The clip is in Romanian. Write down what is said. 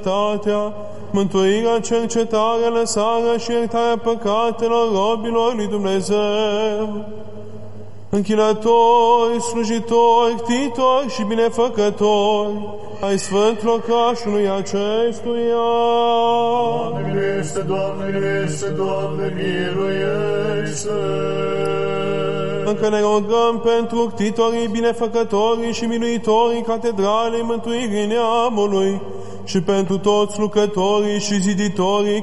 mântuirea, cercetarea, lăsarea și iertarea păcatelor robilor lui Dumnezeu, închinători, slujitori, ctitori și binefăcători ai sfânt locașului acestuia. Doamne miluiește, Doamne miluiește, Doamne miluiește! Încă ne rugăm pentru ctitorii, binefăcătorii și miluitorii Catedralei Mântuirii Neamului și pentru toți lucrătorii și ziditorii